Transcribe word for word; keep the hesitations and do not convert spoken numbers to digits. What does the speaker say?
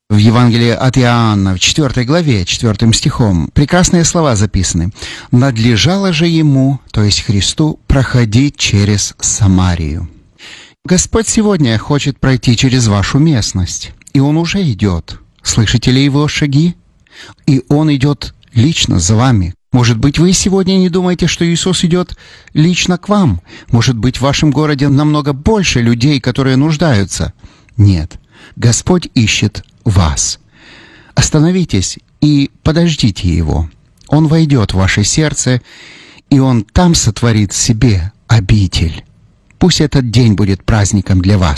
В Евангелии от Иоанна, в четвёртой главе, четвёртым стихом, прекрасные слова записаны. «Надлежало же ему, то есть Христу, проходить через Самарию». Господь сегодня хочет пройти через вашу местность, и Он уже идет. Слышите ли Его шаги? И Он идет лично за вами. Может быть, вы сегодня не думаете, что Иисус идет лично к вам? Может быть, в вашем городе намного больше людей, которые нуждаются? Нет, Господь ищет вас. Остановитесь и подождите Его. Он войдет в ваше сердце, и Он там сотворит себе обитель. Пусть этот день будет праздником для вас.